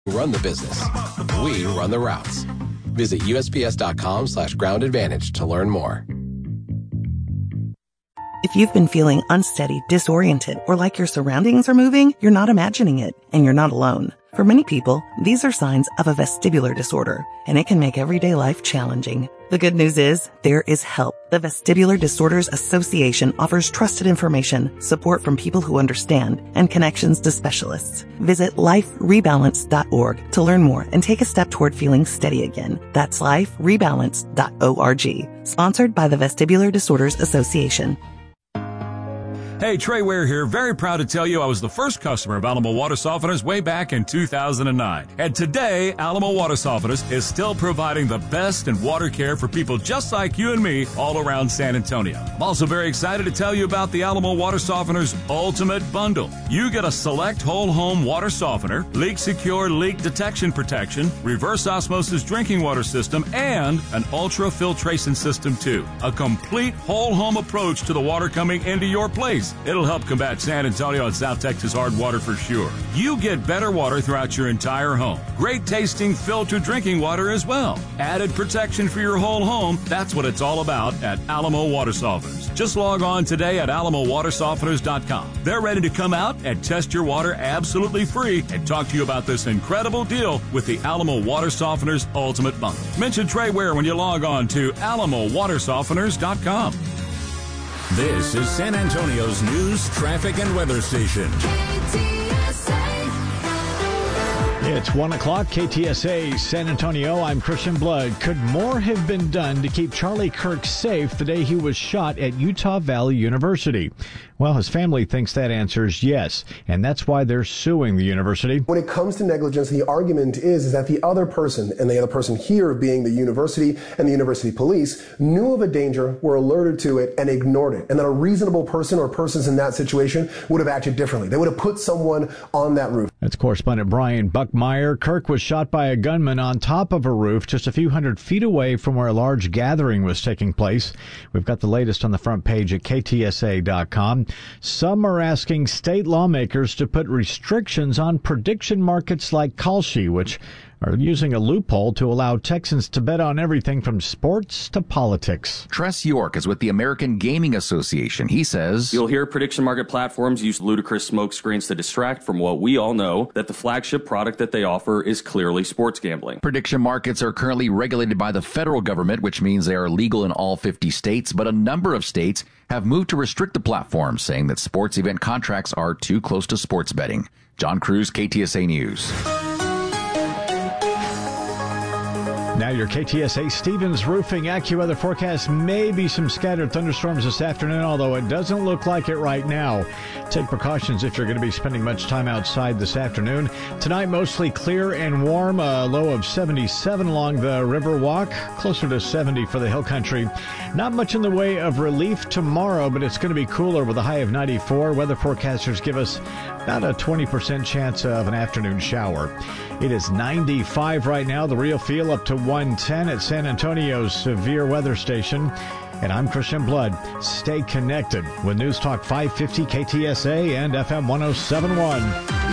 Run the business. We run the routes. Visit USPS.com/Ground Advantage to learn more. If you've been feeling unsteady, disoriented, or like your surroundings are moving, you're not imagining it, and you're not alone. For many people, these are signs of a vestibular disorder, and it can make everyday life challenging. The good news is, there is help. The Vestibular Disorders Association offers trusted information, support from people who understand, and connections to specialists. Visit liferebalance.org to learn more and take a step toward feeling steady again. That's liferebalance.org. Sponsored by the Vestibular Disorders Association. Hey, Trey Ware here. Very proud to tell you I was the first customer of Alamo Water Softeners way back in 2009. And today, Alamo Water Softeners is still providing the best in water care for people just like you and me all around San Antonio. I'm also very excited to tell you about the Alamo Water Softeners Ultimate Bundle. You get a select whole home water softener, leak secure leak detection protection, reverse osmosis drinking water system, and an ultra filtration system too. A complete whole home approach to the water coming into your place. It'll help combat San Antonio and South Texas hard water for sure. You get better water throughout your entire home. Great tasting filtered drinking water as well. Added protection for your whole home. That's what it's all about at Alamo Water Softeners. Just log on today at alamowatersofteners.com. They're ready to come out and test your water absolutely free and talk to you about this incredible deal with the Alamo Water Softeners Ultimate Bundle. Mention Trey Ware when you log on to alamowatersofteners.com. This is San Antonio's news, traffic, and weather station. It's 1 o'clock, KTSA, San Antonio. I'm Christian Blood. Could more have been done to keep Charlie Kirk safe the day he was shot at Utah Valley University? Well, his family thinks that answer is yes, and that's why they're suing the university. When it comes to negligence, the argument is that the other person, and the other person here being the university and the university police, knew of a danger, were alerted to it, and ignored it. And that a reasonable person or persons in that situation would have acted differently. They would have put someone on that roof. That's correspondent Brian Buckmeyer. Kirk was shot by a gunman on top of a roof just a few hundred feet away from where a large gathering was taking place. We've got the latest on the front page at KTSA.com. Some are asking state lawmakers to put restrictions on prediction markets like Kalshi, which are using a loophole to allow Texans to bet on everything from sports to politics. Tress York is with the American Gaming Association. He says, "You'll hear prediction market platforms use ludicrous smoke screens to distract from what we all know, that the flagship product that they offer is clearly sports gambling." Prediction markets are currently regulated by the federal government, which means they are legal in all 50 states, but a number of states have moved to restrict the platform, saying that sports event contracts are too close to sports betting. John Cruz, KTSA News. Now your KTSA Stevens Roofing AccuWeather forecast. May be some scattered thunderstorms this afternoon, although it doesn't look like it right now. Take precautions if you're going to be spending much time outside this afternoon. Tonight, mostly clear and warm, a low of 77 along the Riverwalk, closer to 70 for the Hill Country. Not much in the way of relief tomorrow, but it's going to be cooler with a high of 94. Weather forecasters give us about a 20% chance of an afternoon shower. It is 95 right now. The real feel up to 110 at San Antonio's severe weather station. And I'm Christian Blood. Stay connected with News Talk 550 KTSA and FM 1071.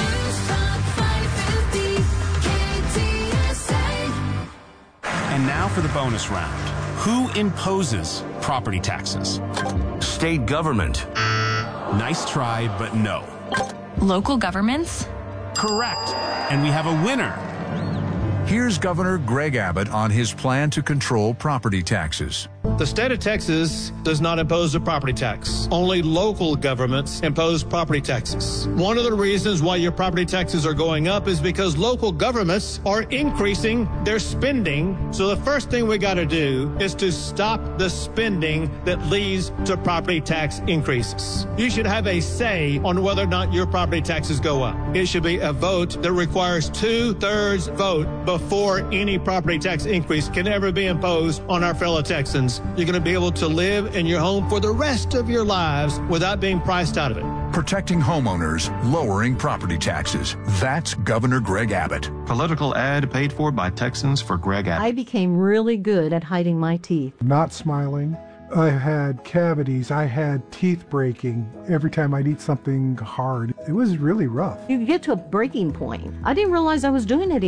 And now for the bonus round. Who imposes property taxes? State government. Nice try, but no. Local governments? Correct. And we have a winner. Here's Governor Greg Abbott on his plan to control property taxes. The state of Texas does not impose a property tax. Only local governments impose property taxes. One of the reasons why your property taxes are going up is because local governments are increasing their spending. So the first thing we got to do is to stop the spending that leads to property tax increases. You should have a say on whether or not your property taxes go up. It should be a vote that requires 2/3 vote before any property tax increase can ever be imposed on our fellow Texans. You're going to be able to live in your home for the rest of your lives without being priced out of it. Protecting homeowners, lowering property taxes. That's Governor Greg Abbott. Political ad paid for by Texans for Greg Abbott. I became really good at hiding my teeth. Not smiling, I had cavities. I had teeth breaking every time I'd eat something hard. It was really rough. You get to a breaking point. I didn't realize I was doing it